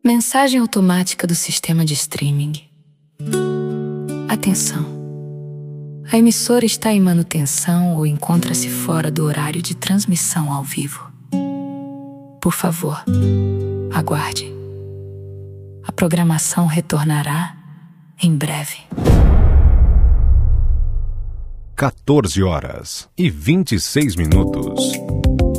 Mensagem automática do sistema de streaming. Atenção! A emissora está em manutenção ou encontra-se fora do horário de transmissão ao vivo. Por favor, aguarde. A programação retornará em breve. 14h26.